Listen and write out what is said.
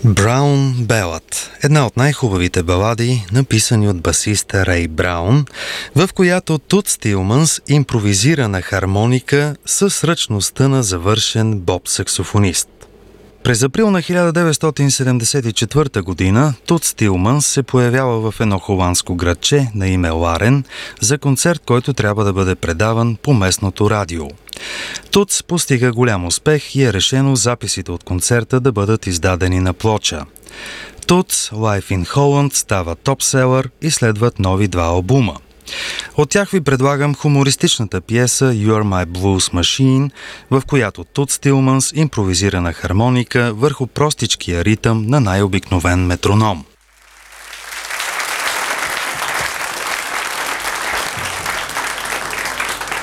Brown Ballad – една от най-хубавите балади, написани от басиста Рей Браун, в която Тутс Тилманс импровизира на хармоника с ръчността на завършен боб-саксофонист. През април на 1974 година Тутс Тилманс се появява в едно холандско градче на име Ларен за концерт, който трябва да бъде предаван по местното радио. Тутс постига голям успех и е решено записите от концерта да бъдат издадени на плоча. Тутс Live in Holland става топселър и следват нови два албума. От тях ви предлагам хумористичната пиеса You're My Blues Machine, в която Тутс Тилманс импровизира на хармоника върху простичкия ритъм на най-обикновен метроном.